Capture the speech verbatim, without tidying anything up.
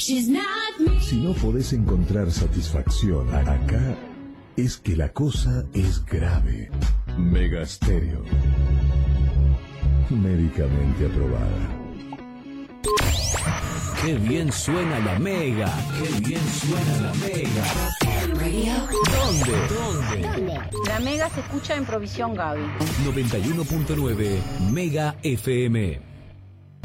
Si no podés encontrar satisfacción acá, es que la cosa es grave. Mega Stereo. Médicamente aprobada. ¡Qué bien suena la Mega! ¡Qué bien suena la Mega! ¿Dónde? ¿Dónde? ¿Dónde? La Mega se escucha en Provisión Gaby. noventa y uno punto nueve Mega F M.